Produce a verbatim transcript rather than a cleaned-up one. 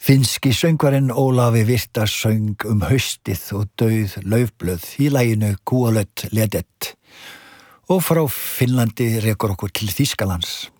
Finnski söngvarinn Ólafi Virta söng um haustið og dauð laufblöð í laginu Kuolleet ledet og frá Finnlandi rekur okkur til Þýskalands.